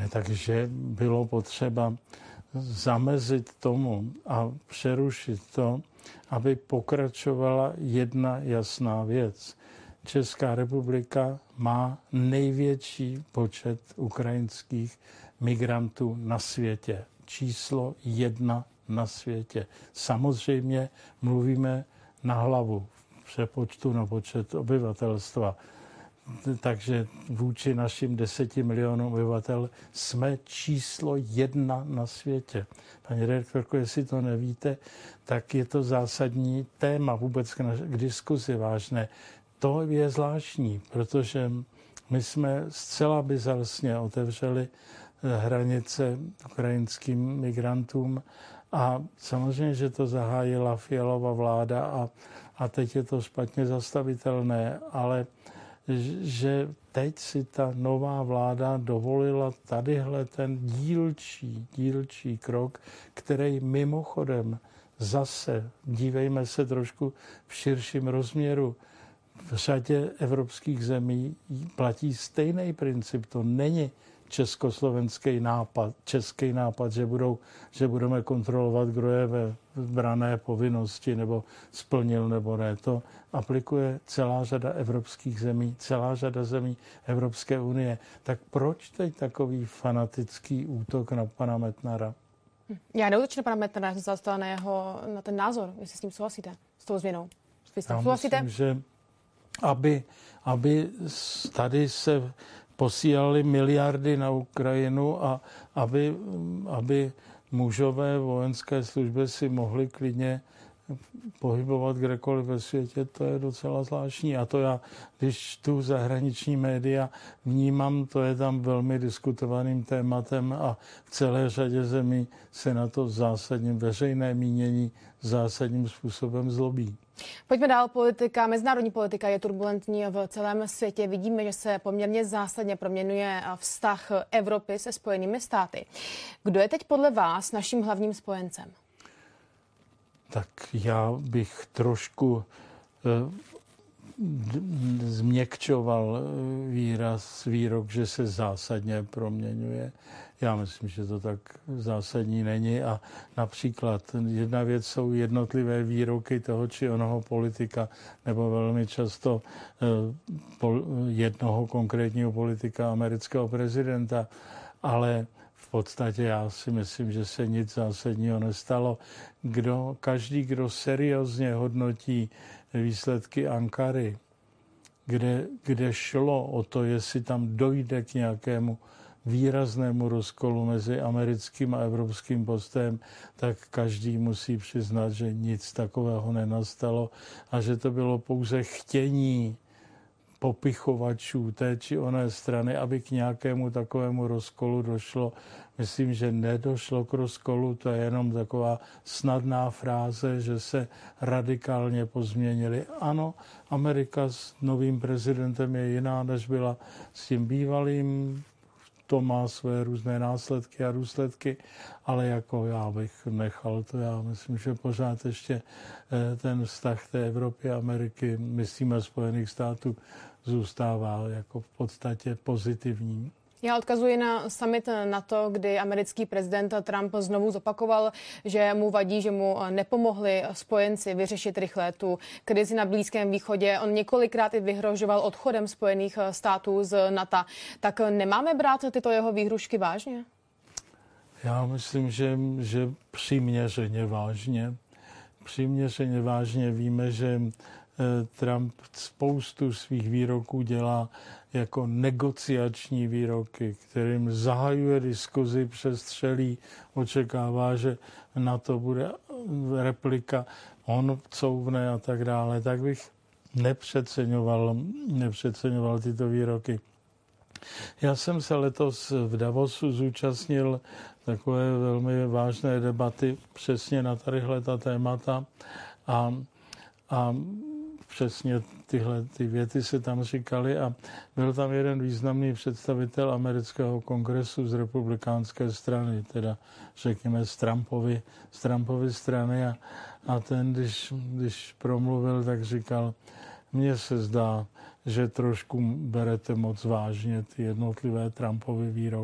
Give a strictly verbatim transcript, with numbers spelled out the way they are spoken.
Takže bylo potřeba zamezit tomu a přerušit to, aby pokračovala jedna jasná věc. Česká republika má největší počet ukrajinských migrantů na světě. Číslo jedna na světě. Samozřejmě mluvíme na hlavu v přepočtu na počet obyvatelstva. Takže vůči našim deseti milionům obyvatel jsme číslo jedna na světě. Paní redaktorko, jestli to nevíte, tak je to zásadní téma vůbec k, naš- k diskuzi vážné. To je zvláštní, protože my jsme zcela bizarně otevřeli hranice ukrajinským migrantům a samozřejmě, že to zahájila Fialova vláda a, a teď je to špatně zastavitelné, ale že teď si ta nová vláda dovolila tadyhle ten dílčí, dílčí krok, který mimochodem zase, dívejme se trošku v širším rozměru, v řadě evropských zemí platí stejný princip. To není československý nápad, český nápad, že, budou, že budeme kontrolovat, kdo je ve branné povinnosti, nebo splnil, nebo ne. To aplikuje celá řada evropských zemí, celá řada zemí Evropské unie. Tak proč teď takový fanatický útok na pana Metnara? Já neútočím na pana Metnara, já jsem se zastala na, jeho, na ten názor, jestli s tím souhlasíte, s tou změnou. Vy s tím souhlasíte? Myslím, že aby, aby tady se posílali miliardy na Ukrajinu a aby, aby mužové vojenské služby si mohli klidně pohybovat kdekoliv ve světě, to je docela zvláštní. A to já, když tu zahraniční média vnímám, to je tam velmi diskutovaným tématem a v celé řadě zemí se na to zásadním veřejné mínění zásadním způsobem zlobí. Pojďme dál. Politika, mezinárodní politika je turbulentní v celém světě. Vidíme, že se poměrně zásadně proměňuje vztah Evropy se Spojenými státy. Kdo je teď podle vás naším hlavním spojencem? Tak já bych trošku eh, změkčoval výraz, výrok, že se zásadně proměňuje. Já myslím, že to tak zásadní není a například jedna věc jsou jednotlivé výroky toho či onoho politika nebo velmi často jednoho konkrétního politika amerického prezidenta, ale v podstatě já si myslím, že se nic zásadního nestalo. Kdo, každý, kdo seriózně hodnotí výsledky Ankary, kde, kde šlo o to, jestli tam dojde k nějakému výraznému rozkolu mezi americkým a evropským postojem, tak každý musí přiznat, že nic takového nenastalo a že to bylo pouze chtění popichovačů té či oné strany, aby k nějakému takovému rozkolu došlo. Myslím, že nedošlo k rozkolu, to je jenom taková snadná fráze, že se radikálně pozměnili. Ano, Amerika s novým prezidentem je jiná, než byla s tím bývalým. To má své různé následky a důsledky, ale jako já bych nechal to. Já myslím, že pořád ještě ten vztah té Evropy a Ameriky, myslíme Spojených států, zůstává jako v podstatě pozitivní. Já odkazuji na summit NATO, kdy americký prezident Trump znovu zopakoval, že mu vadí, že mu nepomohli spojenci vyřešit rychle tu krizi na Blízkém východě. On několikrát i vyhrožoval odchodem Spojených států z NATO. Tak nemáme brát tyto jeho výhrušky vážně? Já myslím, že, že přiměřeně vážně. Přiměřeně vážně víme, že Trump spoustu svých výroků dělá jako negociační výroky, kterým zahajuje diskuzi, přestřelí, očekává, že na to bude replika, on couvne a tak dále. Tak bych nepřeceňoval, nepřeceňoval tyto výroky. Já jsem se letos v Davosu zúčastnil takové velmi vážné debaty přesně na tadyhle ta témata a, a přesně tyhle ty věty se tam říkaly a byl tam jeden významný představitel amerického kongresu z republikánské strany, teda řekněme z Trumpovy, z Trumpovy strany a, a ten, když, když promluvil, tak říkal, mně se zdá, že trošku berete moc vážně ty jednotlivé Trumpovy výroky.